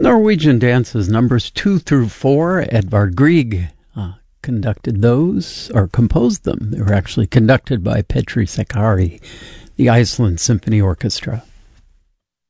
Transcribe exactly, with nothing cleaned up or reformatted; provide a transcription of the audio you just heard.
Norwegian dances numbers two through four. Edvard Grieg uh, conducted those, or composed them. They were actually conducted by Petri Sakari, the Iceland Symphony Orchestra.